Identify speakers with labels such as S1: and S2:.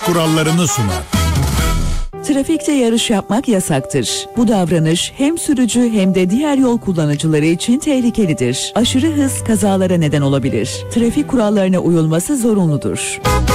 S1: kurallarını sunar.
S2: Trafikte yarış yapmak yasaktır. Bu davranış hem sürücü hem de diğer yol kullanıcıları için tehlikelidir. Aşırı hız kazalara neden olabilir. Trafik kurallarına uyulması zorunludur.